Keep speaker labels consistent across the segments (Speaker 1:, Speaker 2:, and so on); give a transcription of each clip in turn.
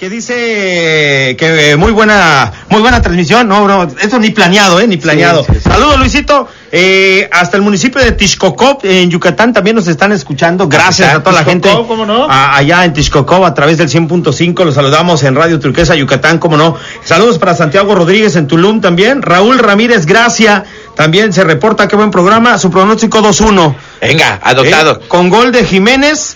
Speaker 1: que dice que muy buena transmisión. No, eso ni planeado, ni planeado. Sí. Saludos, Luisito. Hasta el municipio de Tixcocop, en Yucatán, también nos están escuchando. Gracias a toda la gente.
Speaker 2: ¿Cómo no?
Speaker 1: Allá en Tixcocop, a través del 100.5, los saludamos en Radio Turquesa, Yucatán, cómo no. Saludos para Santiago Rodríguez en Tulum también. Raúl Ramírez Gracia también se reporta, qué buen programa. Su pronóstico 2-1.
Speaker 3: Venga, adoptado.
Speaker 1: Con gol de Jiménez.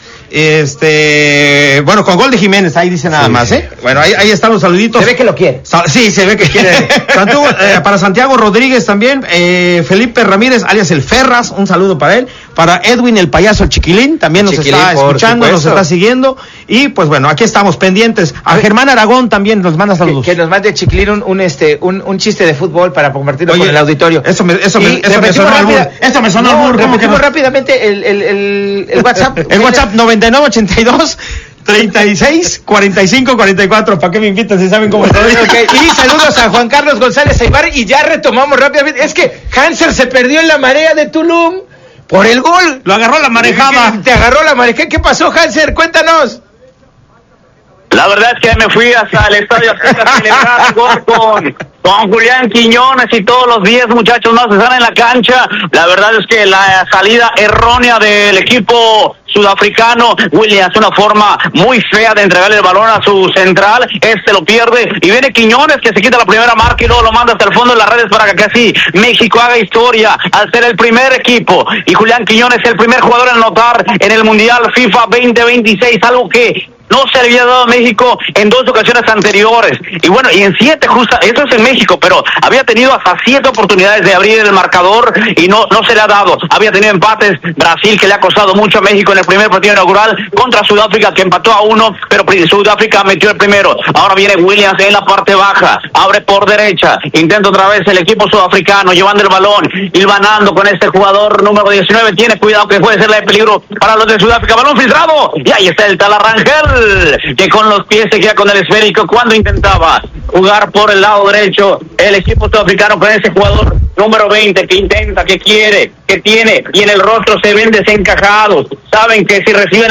Speaker 1: Con gol de Jiménez, ahí dice nada más, Bueno, ahí están los saluditos.
Speaker 3: Se ve que lo quiere.
Speaker 1: Sí, se ve que quiere. Para Santiago Rodríguez también, Felipe Ramírez, alias el Ferras, un saludo para él. Para Edwin el Payaso Chiquilín, también nos está escuchando, nos está siguiendo. Y pues bueno, aquí estamos pendientes. A Germán Aragón también nos manda saludos.
Speaker 3: Que nos mande Chiquilín un chiste de fútbol para compartirlo con el auditorio.
Speaker 1: Eso me sonó al burro. Eso me sonó al burro.
Speaker 3: Repetimos rápidamente el WhatsApp.
Speaker 1: El WhatsApp 9982 36 45 44. ¿Para qué me invitan si saben cómo estoy?
Speaker 3: Y saludos a Juan Carlos González Aybar. Y ya retomamos rápidamente. Es que Hanser se perdió en la marea de Tulum por el gol.
Speaker 1: Lo agarró la marejada.
Speaker 3: Te agarró la marejada. ¿Qué pasó, Hanser? Cuéntanos.
Speaker 4: La verdad es que me fui hasta el estadio a celebrar el gol con Julián Quiñones y todos los 10 muchachos más que están en la cancha. La verdad es que la salida errónea del equipo sudafricano, Williams, una forma muy fea de entregarle el balón a su central, lo pierde, y viene Quiñones que se quita la primera marca y luego lo manda hasta el fondo de las redes para que así México haga historia al ser el primer equipo, y Julián Quiñones el primer jugador en anotar en el Mundial FIFA 2026, algo que no se le había dado a México en 2 ocasiones anteriores. Y bueno, y en 7 eso es en México, pero había tenido hasta 7 oportunidades de abrir el marcador y no se le ha dado. Había tenido empates Brasil, que le ha costado mucho a México en el primer partido inaugural, contra Sudáfrica, que empató a 1, pero Sudáfrica metió el primero. Ahora viene Williams en la parte baja, abre por derecha, intenta otra vez el equipo sudafricano, llevando el balón, hilvanando con este jugador número 19, tiene cuidado que puede ser la de peligro para los de Sudáfrica, balón filtrado, y ahí está el Talarrangel, que con los pies se queda con el esférico cuando intentaba jugar por el lado derecho el equipo sudafricano con ese jugador número 20 que intenta, que quiere, que tiene, y en el rostro se ven desencajados, saben que si reciben